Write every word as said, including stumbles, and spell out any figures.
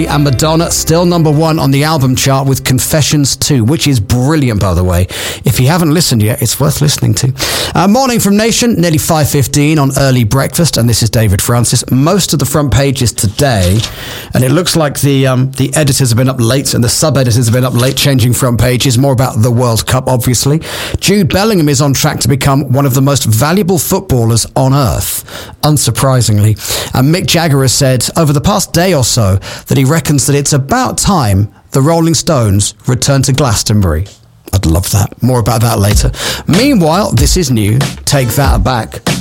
And Madonna still number one on the album chart with Confessions two, which is brilliant, by the way. If you haven't listened yet, it's worth listening to. Uh, morning from Nation, nearly five fifteen on Early Breakfast, and this is David Francis. Most of the front pages today, and it looks like the um, the editors have been up late and the sub-editors have been up late changing front pages, more about the World Cup, obviously. Jude Bellingham is on track to become one of the most valuable footballers on earth, unsurprisingly. And Mick Jagger has said over the past day or so that he reckons that it's about time the Rolling Stones return to Glastonbury. I'd love that. More about that later. Meanwhile, this is new. Take That Back.